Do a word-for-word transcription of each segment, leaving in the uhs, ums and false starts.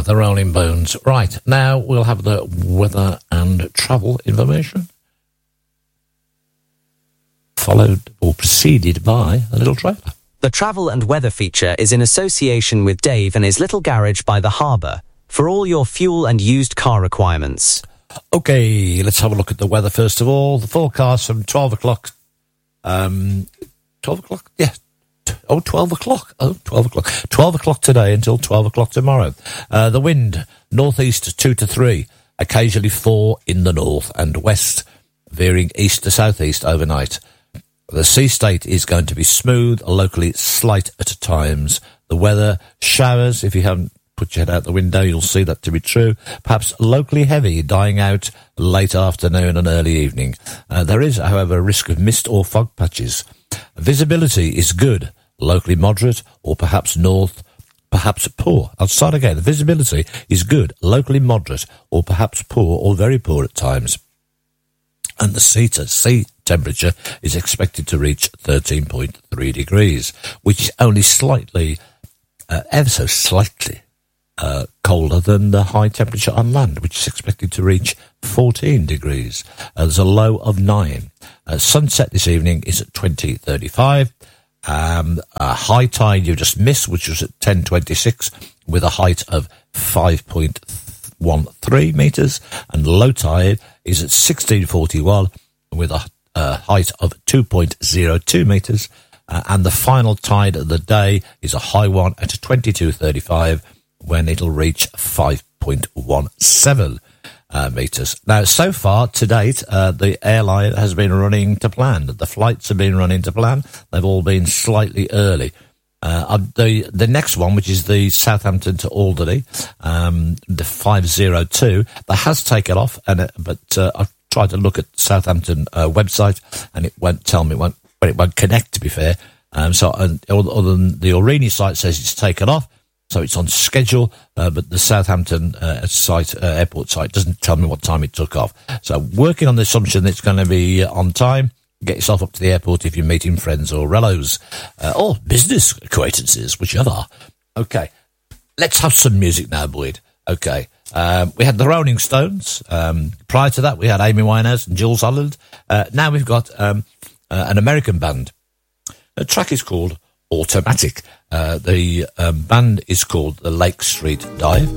the Rolling Bones. Right, now we'll have the weather and travel information, followed or preceded by a little trailer. The travel and weather feature is in association with Dave and his little garage by the harbour for all your fuel and used car requirements. Okay, let's have a look at the weather first of all. The forecast from twelve o'clock. Um, twelve o'clock? Yeah. Oh, twelve o'clock. Oh, twelve o'clock. twelve o'clock today until twelve o'clock tomorrow. Uh, the wind, northeast two to three, occasionally four in the north and west, veering east to southeast overnight. The sea state is going to be smooth, locally slight at times. The weather, showers, if you haven't put your head out the window, you'll see that to be true. Perhaps locally heavy, dying out late afternoon and early evening. Uh, there is, however, a risk of mist or fog patches. Visibility is good, locally moderate, or perhaps north, perhaps poor. I'll start again. The visibility is good, locally moderate, or perhaps poor, or very poor at times. And the sea, to sea temperature is expected to reach thirteen point three degrees, which is only slightly, uh, ever so slightly, Uh, colder than the high temperature on land, which is expected to reach fourteen degrees. Uh, there's a low of nine. Uh, sunset this evening is at twenty thirty-five. Um, a high tide you just missed, which was at ten twenty-six, with a height of five point one three metres, and low tide is at sixteen forty-one, with a uh, height of two point zero two metres, uh, and the final tide of the day is a high one at twenty-two thirty-five, when it'll reach five point one seven uh, metres. Now, so far, to date, uh, the airline has been running to plan. The flights have been running to plan. They've all been slightly early. Uh, the the next one, which is the Southampton to Alderney, um, the five oh two, that has taken off, and it, but uh, I've tried to look at the Southampton uh, website, and it won't tell me, it won't, but it won't connect, to be fair. Um, so, uh, other than the Aurigny site says it's taken off, so it's on schedule, uh, but the Southampton uh, site, uh, airport site, doesn't tell me what time it took off. So working on the assumption that it's going to be uh, on time. Get yourself up to the airport if you're meeting friends or rellos, uh, or business acquaintances, whichever. Okay, let's have some music now, Boyd. Okay, um, we had the Rolling Stones. Um, prior to that, we had Amy Winehouse and Jules Holland. Uh, now we've got um, uh, an American band. The track is called Automatic. Uh, the um, band is called the Lake Street Dive.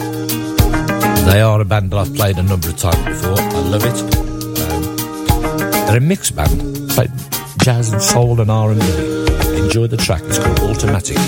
They are a band that I've played a number of times before. I love it. Um, they're a mixed band, like jazz and soul and R and B. Enjoy the track. It's called Automatic.